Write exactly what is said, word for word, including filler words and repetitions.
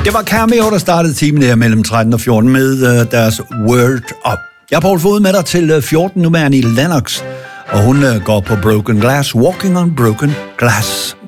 Det var Cameo, der startede timen her mellem tretten og fjorten med uh, deres Word Up. Jeg er Poul Fod med dig til uh, fjorten, nu er i Lennox, og hun uh, går på Broken Glass, Walking on Broken Glass.